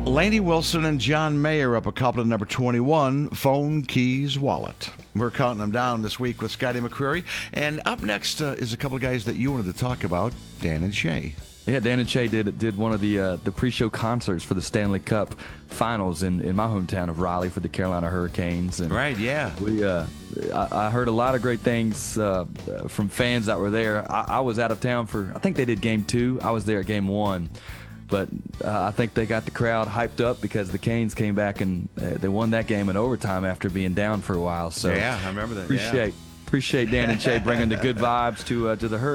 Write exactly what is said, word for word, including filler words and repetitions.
Lainey Wilson and John Mayer up a couple to number twenty-one, Phone, Keys, Wallet. We're counting them down this week with Scotty McCreery. And up next uh, is a couple of guys that you wanted to talk about, Dan and Shay. Yeah, Dan and Shay did did one of the uh, the pre-show concerts for the Stanley Cup Finals in, in my hometown of Raleigh for the Carolina Hurricanes. And right, yeah. We uh, I, I heard a lot of great things uh, from fans that were there. I, I was out of town for, I think they did game two. I was there at game one. But uh, I think they got the crowd hyped up because the Canes came back and uh, they won that game in overtime after being down for a while. So yeah, I remember that. Appreciate yeah. appreciate Dan and Shay bringing the good vibes to uh, to the Hurricanes.